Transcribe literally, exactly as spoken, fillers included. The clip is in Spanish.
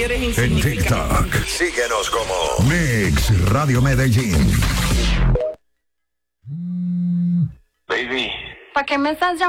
eres En insignificante. TikTok, síguenos como Mix Radio Medellín. Baby. ¿Para qué me estás llamando?